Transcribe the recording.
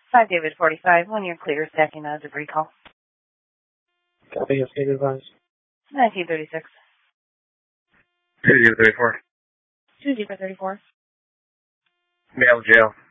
5 David 45, 1 year clear, stacking a debris call. Copy, of state advised. 1936. 2034. 2034. Mail jail.